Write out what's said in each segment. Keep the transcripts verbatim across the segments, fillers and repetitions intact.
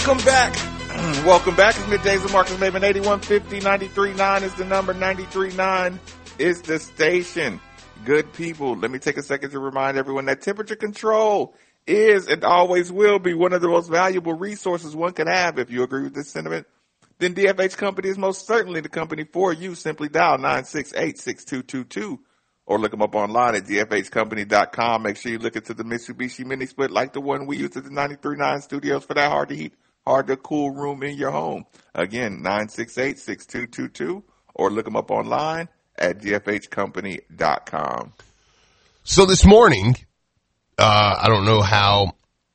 Welcome back. Welcome back. It's Middays with Marcus Maven. eighty-one fifty, ninety-three point nine is the number. ninety-three point nine is the station. Good people, let me take a second to remind everyone that temperature control is and always will be one of the most valuable resources one can have. If you agree with this sentiment, then D F H Company is most certainly the company for you. Simply dial nine six eight, six two two two or look them up online at d f h company dot com. Make sure you look into the Mitsubishi Mini Split like the one we use at the ninety-three point nine studios for that hard to heat, hard to cool room in your home. Again, nine six eight, six two two two or look them up online at d f h company dot com. So this morning, uh, I don't know how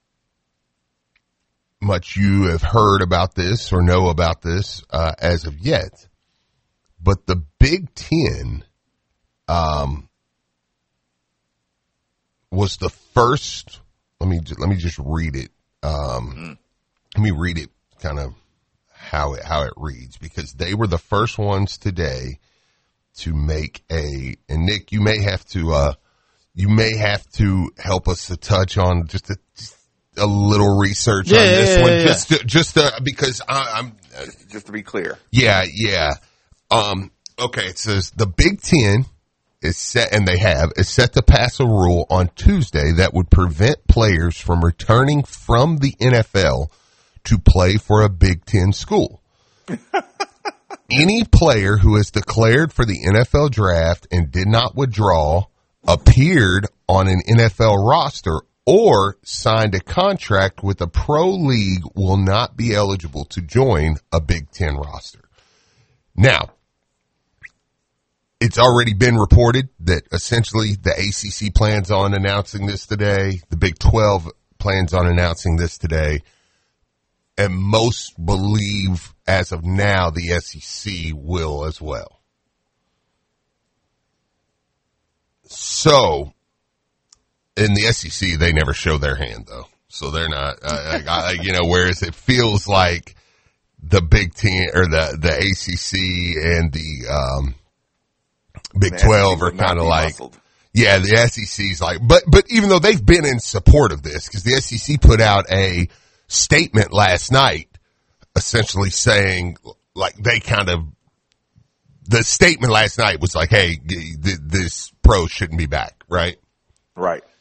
much you have heard about this or know about this uh, as of yet, but the Big Ten um, was the first. Let me let me just read it. Um, mm. Let me read it, kind of how it how it reads, because they were the first ones today to make a. And Nick, you may have to uh, you may have to help us to touch on just a. Just a little research yeah, on this yeah, one, yeah, just yeah. to, just to, because I, I'm uh, just to be clear. Yeah, yeah. Um, okay, it says the Big Ten is set, and they have is set to pass a rule on Tuesday that would prevent players from returning from the N F L to play for a Big Ten school. Any player who is declared for the N F L draft and did not withdraw, appeared on an N F L roster, or signed a contract with a pro league will not be eligible to join a Big Ten roster. Now, it's already been reported that essentially the A C C plans on announcing this today. The Big twelve plans on announcing this today. And most believe, as of now, the S E C will as well. So, in the S E C, they never show their hand, though. So they're not, uh, I, you know, whereas it feels like the Big Ten or the, the A C C and the um, Big twelve are kind of like, muscled. Yeah, the S E C's like, but, but even though they've been in support of this, because the S E C put out a statement last night essentially saying, like, they kind of, the statement last night was like, hey, th- this pro shouldn't be back, right? Right.